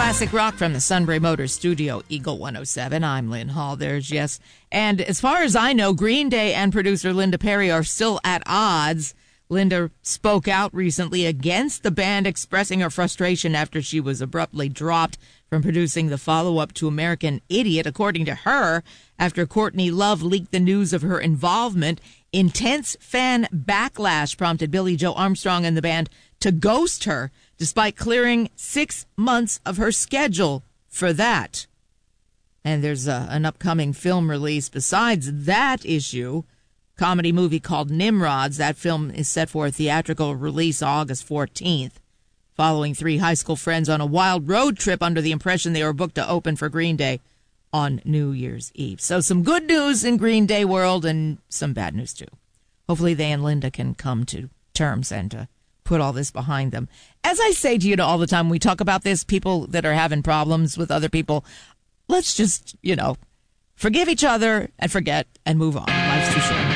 Classic rock from the Sunbury Motors studio, Eagle 107. I'm Lynn Hall. There's Yes. And as far as I know, Green Day and producer Linda Perry are still at odds. Linda spoke out recently against the band, expressing her frustration after she was abruptly dropped from producing the follow-up to American Idiot. According to her, after Courtney Love leaked the news of her involvement, intense fan backlash prompted Billie Joe Armstrong and the band to ghost her, despite clearing 6 months of her schedule for that. And there's an upcoming film release besides that issue, comedy movie called Nimrods. That film is set for a theatrical release August 14th, following 3 high school friends on a wild road trip under the impression they were booked to open for Green Day on New Year's Eve. So some good news in Green Day world and some bad news too. Hopefully they and Linda can come to terms and put all this behind them. As I say to you all the time, when we talk about this, people that are having problems with other people, let's just, forgive each other and forget and move on. Life's too short.